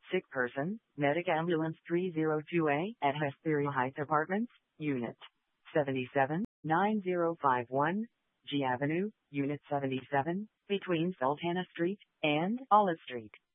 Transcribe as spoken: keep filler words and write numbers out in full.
Sick person, Medic Ambulance three oh two A at Hesperia Heights Apartments, Unit seventy-seven, nine zero five one, G Avenue, Unit seventy-seven, between Sultana Street and Olive Street.